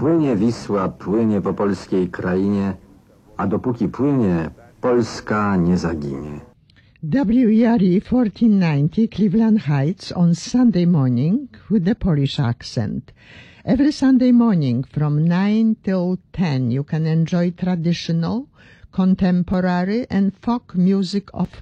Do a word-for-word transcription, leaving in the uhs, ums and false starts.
Płynie Wisła, płynie po polskiej krainie, a dopóki płynie, Polska nie zaginie. W E R E fourteen ninety Cleveland Heights on Sunday morning with the Polish accent. Every Sunday morning from nine till ten you can enjoy traditional, contemporary and folk music of